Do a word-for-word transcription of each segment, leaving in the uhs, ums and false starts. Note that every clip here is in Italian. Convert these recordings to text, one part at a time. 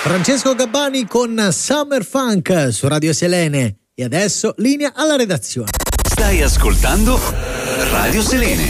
Francesco Gabbani con Summer Funk su Radio Selene. E adesso linea alla redazione. Stai ascoltando Radio Selene.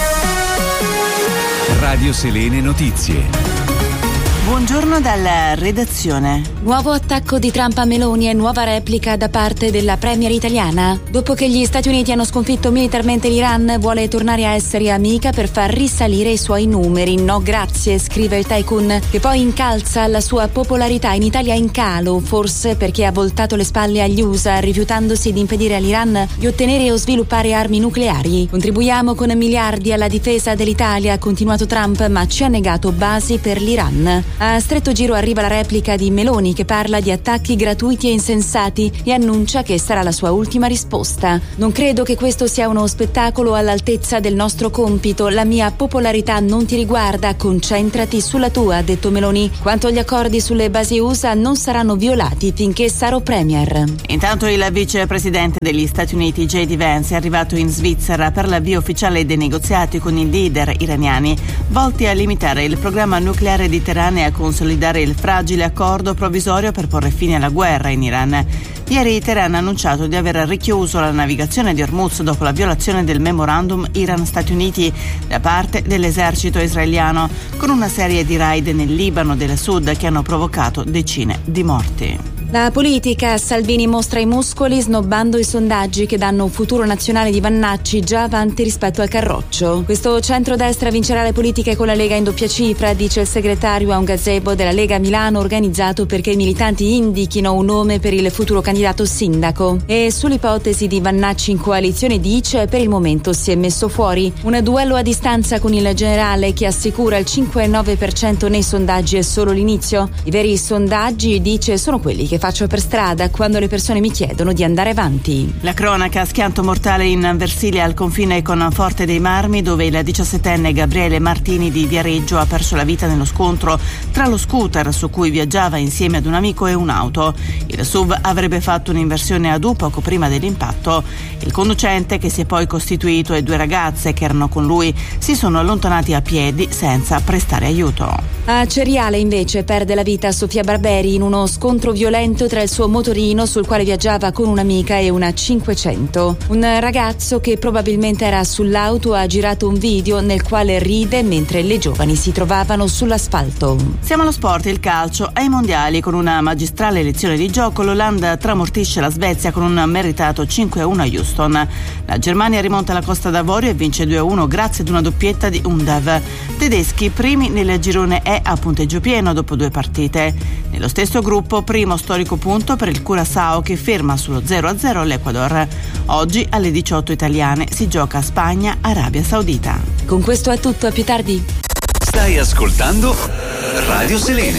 Radio Selene Notizie. Buongiorno dalla redazione. Nuovo attacco di Trump a Meloni e nuova replica da parte della premier italiana. Dopo che gli Stati Uniti hanno sconfitto militarmente l'Iran, vuole tornare a essere amica per far risalire i suoi numeri. No grazie, scrive il tycoon, che poi incalza la sua popolarità in Italia in calo, forse perché ha voltato le spalle agli U S A, rifiutandosi di impedire all'Iran di ottenere o sviluppare armi nucleari. Contribuiamo con miliardi alla difesa dell'Italia, ha continuato Trump, ma ci ha negato basi per l'Iran. A stretto giro arriva la replica di Meloni, che parla di attacchi gratuiti e insensati e annuncia che sarà la sua ultima risposta. Non credo che questo sia uno spettacolo all'altezza del nostro compito. La mia popolarità non ti riguarda, concentrati sulla tua, ha detto Meloni. Quanto agli accordi sulle basi U S A, non saranno violati finché sarò premier. Intanto il vicepresidente degli Stati Uniti J D Vance è arrivato in Svizzera per l'avvio ufficiale dei negoziati con i leader iraniani volti a limitare il programma nucleare di Teheran e a consolidare il fragile accordo provvisorio per porre fine alla guerra in Iran. Ieri Teheran ha annunciato di aver richiuso la navigazione di Hormuz dopo la violazione del memorandum Iran-Stati Uniti da parte dell'esercito israeliano, con una serie di raid nel Libano e del Sud che hanno provocato decine di morti. La politica, Salvini mostra i muscoli snobbando i sondaggi che danno un futuro nazionale di Vannacci già avanti rispetto al Carroccio. Questo centrodestra vincerà le politiche con la Lega in doppia cifra, dice il segretario a un gazebo della Lega Milano, organizzato perché i militanti indichino un nome per il futuro candidato sindaco. E sull'ipotesi di Vannacci in coalizione dice per il momento si è messo fuori. Un duello a distanza con il generale che assicura il cinque virgola nove per cento nei sondaggi è solo l'inizio. I veri sondaggi, dice, sono quelli che faccio per strada quando le persone mi chiedono di andare avanti. La cronaca, schianto mortale in Versilia al confine con Forte dei Marmi, dove il diciassettenne Gabriele Martini di Viareggio ha perso la vita nello scontro tra lo scooter su cui viaggiava insieme ad un amico e un'auto. Il S U V avrebbe fatto un'inversione ad U poco prima dell'impatto. Il conducente, che si è poi costituito, e due ragazze che erano con lui si sono allontanati a piedi senza prestare aiuto. A Ceriale invece perde la vita Sofia Barberi in uno scontro violento tra il suo motorino sul quale viaggiava con un'amica e una cinquecento. Un ragazzo che probabilmente era sull'auto ha girato un video nel quale ride mentre le giovani si trovavano sull'asfalto. Siamo allo sport, il calcio. Ai mondiali, con una magistrale lezione di gioco, l'Olanda tramortisce la Svezia con un meritato cinque a uno a Houston. La Germania rimonta la Costa d'Avorio e vince due a uno grazie ad una doppietta di Undav. Tedeschi primi nel girone E a punteggio pieno dopo due partite. Nello stesso gruppo, primo storico punto per il Curaçao, che ferma sullo zero a zero l'Ecuador. Oggi alle diciotto italiane si gioca Spagna-Arabia Saudita. Con questo è tutto, a più tardi. Stai ascoltando Radio Selene.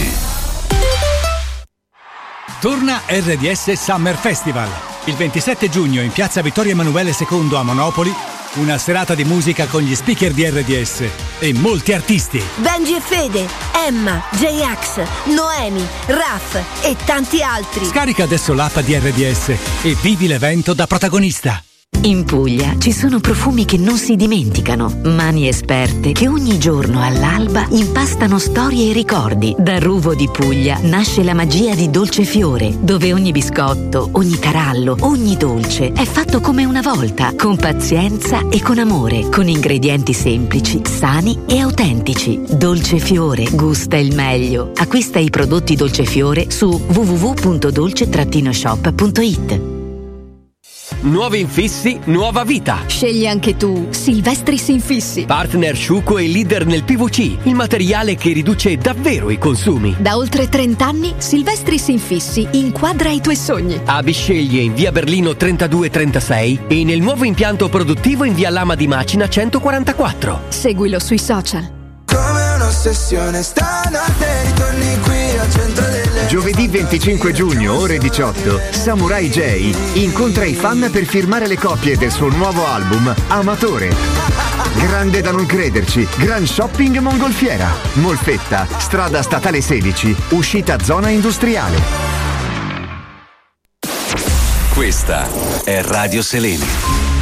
Torna R D S Summer Festival. Il ventisette giugno in piazza Vittorio Emanuele secondo a Monopoli, una serata di musica con gli speaker di R D S e molti artisti. Benji e Fede, Emma, J-Ax, Noemi, Raf e tanti altri. Scarica adesso l'app di R D S e vivi l'evento da protagonista. In Puglia ci sono profumi che non si dimenticano, mani esperte che ogni giorno all'alba impastano storie e ricordi. Da Ruvo di Puglia nasce la magia di Dolce Fiore, dove ogni biscotto, ogni tarallo, ogni dolce è fatto come una volta, con pazienza e con amore, con ingredienti semplici, sani e autentici. Dolce Fiore gusta il meglio. Acquista i prodotti Dolce Fiore su w w w punto dolce shop punto i t. Nuovi infissi, nuova vita. Scegli anche tu Silvestris Infissi. Partner sciuco e leader nel P V C, il materiale che riduce davvero i consumi. Da oltre trenta anni Silvestris Infissi inquadra i tuoi sogni. A Bisceglie in via Berlino trentadue trentasei e nel nuovo impianto produttivo in via Lama di Macina centoquarantaquattro. Seguilo sui social. Come un'ossessione stanotte ritorni qui al centro delle... Giovedì venticinque giugno, ore diciotto, Samurai J incontra i fan per firmare le copie del suo nuovo album Amatore. Grande da non crederci, Gran Shopping Mongolfiera, Molfetta, strada statale sedici, uscita zona industriale. Questa è Radio Selene.